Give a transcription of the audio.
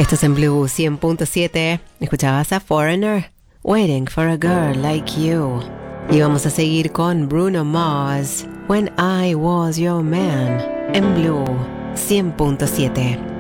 Esto es en Blue 100.7. Escuchabas a Foreigner, Waiting for a Girl Like You. Y vamos a seguir con Bruno Mars, When I Was Your Man, en Blue 100.7.